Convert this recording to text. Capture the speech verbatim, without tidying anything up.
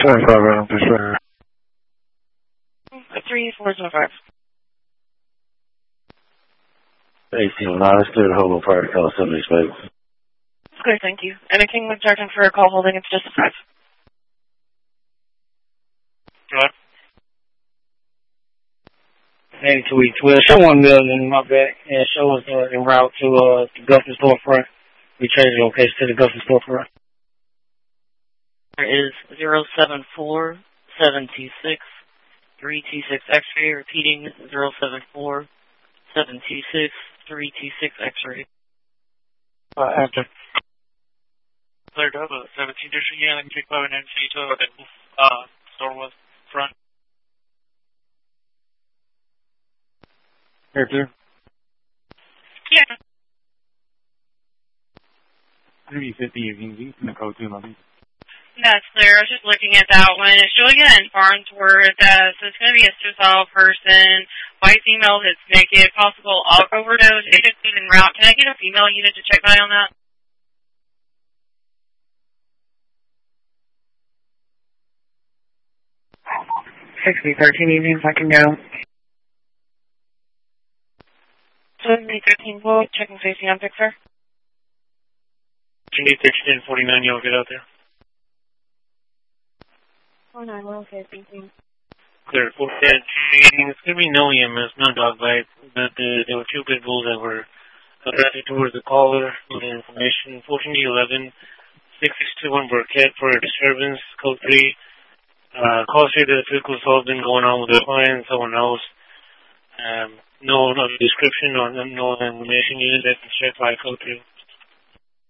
seventy-five Adam to Springer. three four seven five. eighteen United States Hobo Fire Call seventy space. Great, thank you. And a King with Sergeant for a call holding, it's just a five. What? eighty-two twelve. Show one million, my bad. And show us uh, en route to uh, the Guffin storefront. We changed the location to the Guffin storefront. There is zero seven four seven two six three two six X-ray, repeating zero seven four seven two six three two six X-ray. Uh, after. Cleared up at seventeen District, yeah, and kick by an N C to the uh, store was front. Here, too. Yeah. three fifty, you can use the code too, maybe. That's clear. I was just looking at that one. It's showing it in Farnsworth. Uh, so it's going to be a suicidal person. White female that's naked. Possible alcohol overdose. Agent en route. Can I get a female unit to check by on that? sixty thirteen evenings, I can go. seventy thirteen Floyd, checking safety on Fixer. You need thirteen forty-nine, you'll get out there. Oh, nine, well, okay, thank you. Clear. For that, it's going to be no E M S, no dog bite, but uh, there were two pit bulls that were attracted towards the caller with the information. fourteen D eleven, six six two one Burkett for a disturbance, code three. Uh, call say that a physical assault been going on with the client, someone else. Um, no, no description or no information needed. That's checked by code three.